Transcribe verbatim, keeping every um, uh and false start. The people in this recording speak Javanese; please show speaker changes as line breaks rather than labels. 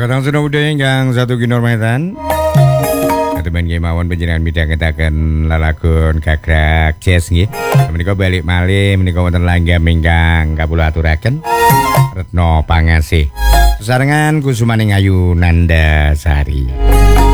Kakang sudah budaya ingkang satu kinormatan. Katemen nggih mawon panjenengan midhangetaken lalagon gagrak jazz nggih. Menika balik malih menika wonten langgam ingkang kawula aturaken Retno Pangasih. Sesarengan kusumaning Ayu Nandasari.